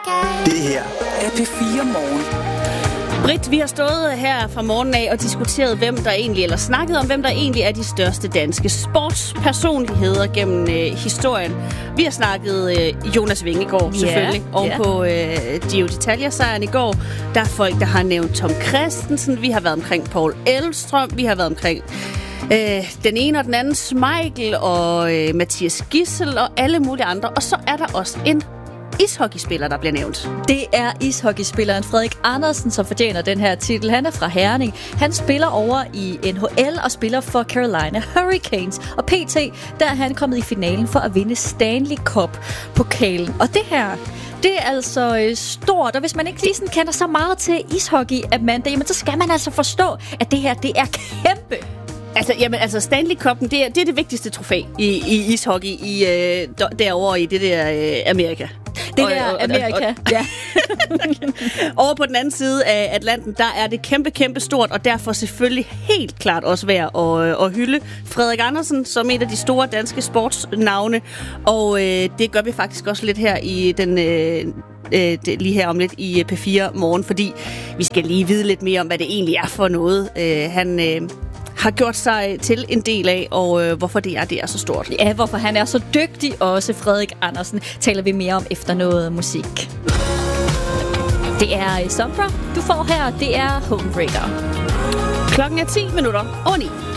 Det her er P4 Morgen. Britt, vi har stået her fra morgenen af og diskuteret, snakket om, hvem der egentlig er de største danske sportspersonligheder gennem historien. Vi har snakket Jonas Vingegaard, selvfølgelig, ovenpå Giro d'Italia-sejren i går. Der er folk, der har nævnt Tom Kristensen. Vi har været omkring Paul Elvstrøm. Vi har været omkring den ene og den anden Schmeichel og Mathias Gidsel og alle mulige andre. Og så er der også en ishockeyspiller, der bliver nævnt. Det er ishockeyspilleren Frederik Andersen, som fortjener den her titel. Han er fra Herning. Han spiller over i NHL og spiller for Carolina Hurricanes. Og PT, der er han kommet i finalen for at vinde Stanley Cup-pokalen. Og det her, det er altså stort, og hvis man ikke lige sådan kender så meget til ishockey, jamen, så skal man altså forstå, at det her, det er kæmpe. Altså Stanley Cup'en, det er det vigtigste trofæ i ishockey derovre i det der Amerika. Amerika, ja. Over på den anden side af Atlanten, der er det kæmpe stort, og derfor selvfølgelig helt klart også værd at hylde Frederik Andersen som et af de store danske sportsnavne. Og det gør vi faktisk også lidt her i den lige her om lidt i P4 Morgen, fordi vi skal lige vide lidt mere om, hvad det egentlig er for noget, han har gjort sig til en del af, og hvorfor det er så stort. Ja, hvorfor han er så dygtig også, Frederik Andersen, taler vi mere om efter noget musik. Det er Sombra, du får her, det er Homebreaker. Klokken er 10 minutter over 9.